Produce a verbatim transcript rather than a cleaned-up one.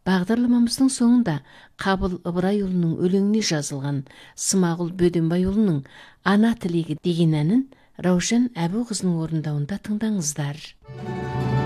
Бағдарламамыздың соңында Қабыл Ыбырайұлының өлеңіне жазылған Смағұл Бөденбайұлының «Ана тілегі» деген әнін Раушан Әбуқызының орындауында тыңдаңыздар.